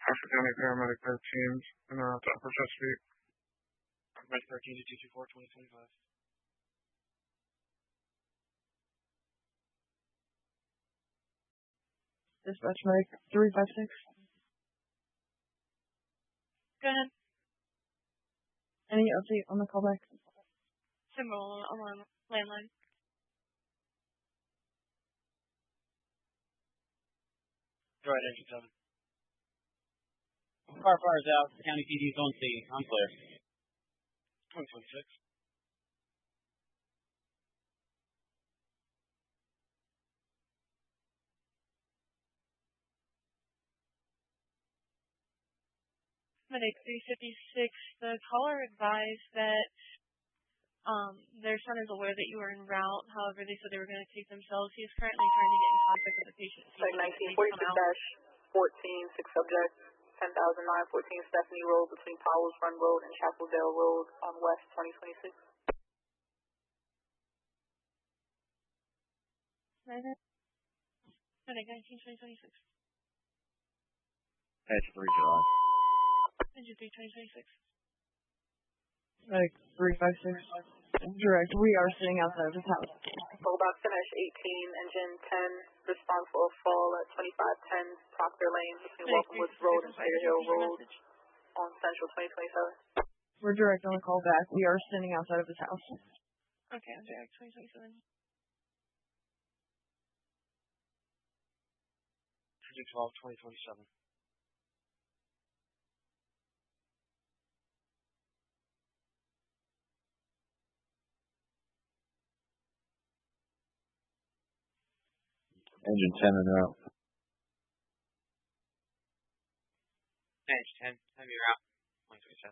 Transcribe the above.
African County Paramedic 13 in the upper Chesapeake. Paramedic 13 to 224, 2025. Dispatch medic 356. Go ahead. Any update on the callback? Symbol on landline. Go ahead, engine 7. Fire's out. County PD's on scene. I'm clear. 2026. Medic 356. The caller advised that their son is aware that you were en route. However, they said they were going to take themselves. He is currently trying to get in contact with the patient. Site 1946-14, 6 subjects, 10,914 Stephanie Road between Powell's Run Road and Chapeldale Road on West 2026. Medic 19-2026. Edge 3 July. Engine 3 2026. Medic 356. Direct, we are sitting outside of his house. Rollback finish 18, engine 10, response for a fall at 2510 Proctor Lane between Welcome Woods Road and Cedar Hill Road on Central 2027. We're direct on the call back. We are sitting outside of his house. Okay, I'm direct 2027. 12, 2027. Engine 10 and out. Engine 10, you're out. 2027.